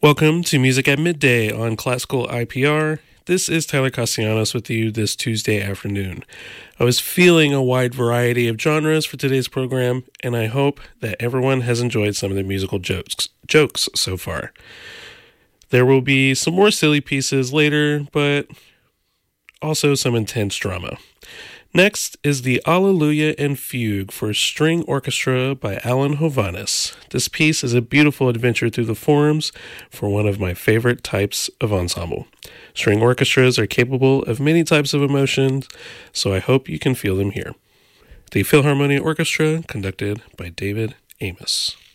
Welcome to Music at Midday on Classical IPR. This is Tyler Castellanos with you this Tuesday afternoon. I was feeling a wide variety of genres for today's program, and I hope that everyone has enjoyed some of the musical jokes so far. There will be some more silly pieces later, but also some intense drama. Next is the Alleluia and Fugue for String Orchestra by Alan Hovhaness. This piece is a beautiful adventure through the forms for one of my favorite types of ensemble. String orchestras are capable of many types of emotions, so I hope you can feel them here. The Philharmonia Orchestra, conducted by David Amos.